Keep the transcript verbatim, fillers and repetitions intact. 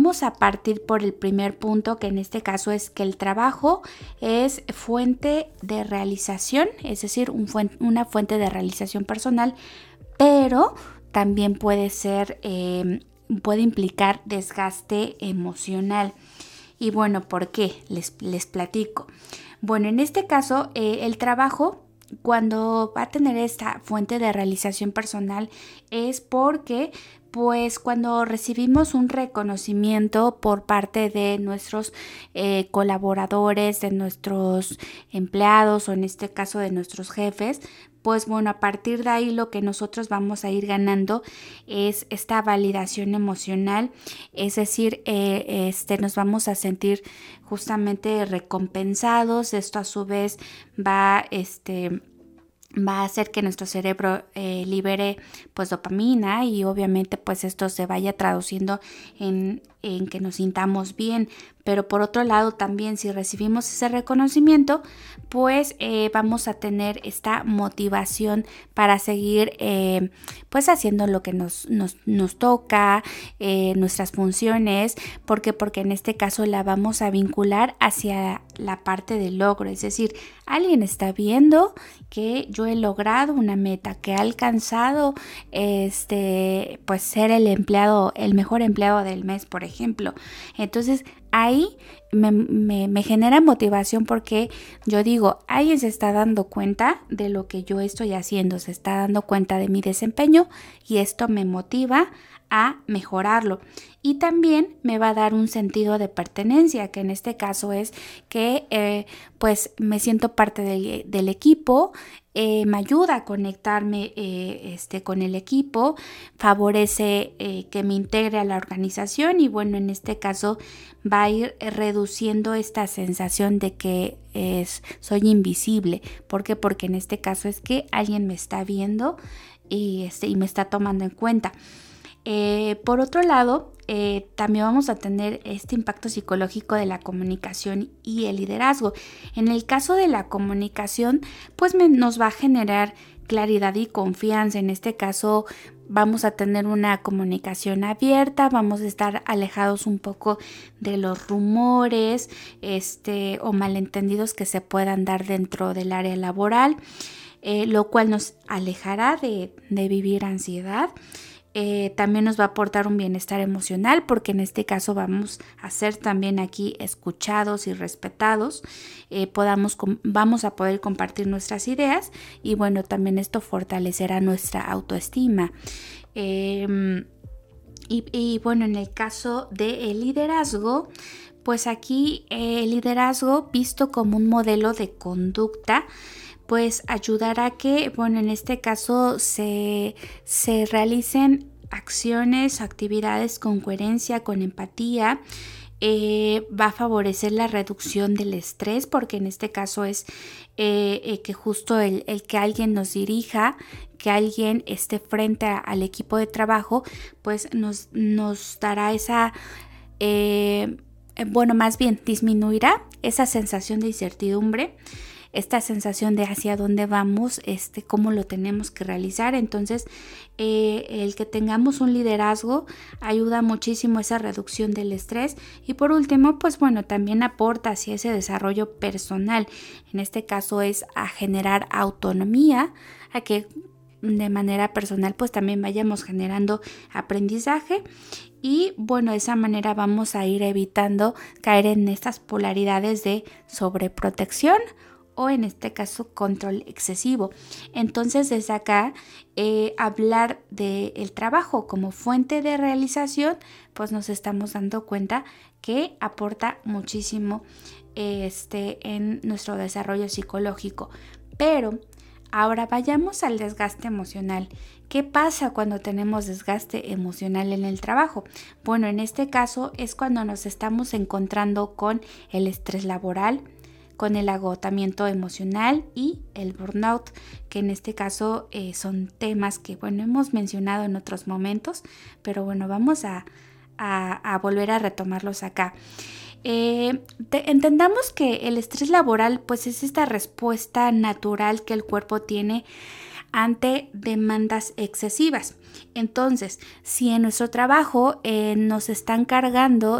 vamos a partir por el primer punto, que en este caso es que el trabajo es fuente de realización, es decir, un fuente, una fuente de realización personal, pero también puede ser, eh, puede implicar desgaste emocional. Y bueno, ¿por qué? Les, les platico. Bueno, en este caso, eh, el trabajo, cuando va a tener esta fuente de realización personal, es porque pues cuando recibimos un reconocimiento por parte de nuestros eh, colaboradores, de nuestros empleados o en este caso de nuestros jefes, pues bueno, a partir de ahí lo que nosotros vamos a ir ganando es esta validación emocional, es decir, eh, este, nos vamos a sentir justamente recompensados. Esto a su vez va, este, va a hacer que nuestro cerebro eh, libere pues dopamina y obviamente pues esto se vaya traduciendo en, en que nos sintamos bien. Pero por otro lado también, si recibimos ese reconocimiento, pues eh, vamos a tener esta motivación para seguir eh, pues haciendo lo que nos, nos, nos toca, eh, nuestras funciones. ¿Por qué? Porque en este caso la vamos a vincular hacia la parte del logro, es decir, alguien está viendo que yo he logrado una meta, que he alcanzado este, pues ser el empleado, el mejor empleado del mes, por ejemplo. Entonces ahí me, me, me genera motivación porque yo digo, alguien se está dando cuenta de lo que yo estoy haciendo, se está dando cuenta de mi desempeño y esto me motiva a mejorarlo. Y también me va a dar un sentido de pertenencia, que en este caso es que eh, pues me siento parte del, del equipo, eh, me ayuda a conectarme eh, este, con el equipo, favorece eh, que me integre a la organización y bueno, en este caso va a ir reduciendo esta sensación de que es, soy invisible. ¿Por qué? Porque en este caso es que alguien me está viendo y, este, y me está tomando en cuenta. Eh, por otro lado, eh, también vamos a tener este impacto psicológico de la comunicación y el liderazgo. En el caso de la comunicación, pues me, nos va a generar claridad y confianza. En este caso, vamos a tener una comunicación abierta, vamos a estar alejados un poco de los rumores, este, o malentendidos que se puedan dar dentro del área laboral, eh, lo cual nos alejará de, de vivir ansiedad. Eh, también nos va a aportar un bienestar emocional porque en este caso vamos a ser también aquí escuchados y respetados, eh, podamos, vamos a poder compartir nuestras ideas y bueno, también esto fortalecerá nuestra autoestima. Eh, y, y bueno, en el caso del liderazgo, pues aquí eh, el liderazgo visto como un modelo de conducta, pues ayudará a que, bueno, en este caso se, se realicen acciones, actividades con coherencia, con empatía. Eh, va a favorecer la reducción del estrés porque en este caso es eh, eh, que justo el, el que alguien nos dirija, que alguien esté frente a, al equipo de trabajo, pues nos, nos dará esa... Eh, bueno, más bien disminuirá esa sensación de incertidumbre, esta sensación de hacia dónde vamos, este, cómo lo tenemos que realizar. Entonces, eh, el que tengamos un liderazgo ayuda muchísimo a esa reducción del estrés y por último, pues bueno, también aporta hacia ese desarrollo personal. En este caso es a generar autonomía, a que de manera personal pues también vayamos generando aprendizaje y bueno, de esa manera vamos a ir evitando caer en estas polaridades de sobreprotección o en este caso control excesivo. Entonces desde acá eh, hablar del trabajo como fuente de realización, pues nos estamos dando cuenta que aporta muchísimo este, en nuestro desarrollo psicológico. Pero ahora vayamos al desgaste emocional. ¿Qué pasa cuando tenemos desgaste emocional en el trabajo? Bueno, en este caso es cuando nos estamos encontrando con el estrés laboral, con el agotamiento emocional y el burnout, que en este caso eh, son temas que, bueno, hemos mencionado en otros momentos, pero bueno, vamos a, a, a volver a retomarlos acá. Eh, te, entendamos que el estrés laboral pues es esta respuesta natural que el cuerpo tiene ante demandas excesivas. Entonces, si en nuestro trabajo eh, nos están cargando